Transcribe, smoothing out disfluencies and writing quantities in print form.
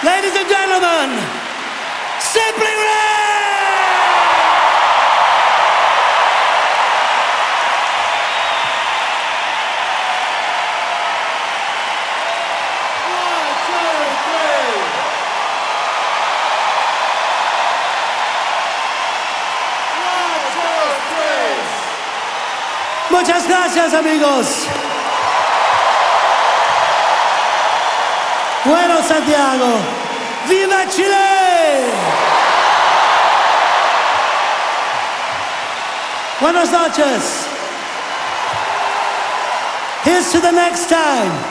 Ladies and gentlemen, Simply Red! Muchas gracias, amigos. Bueno, Santiago, ¡viva Chile! Buenas noches. Here's to the next time.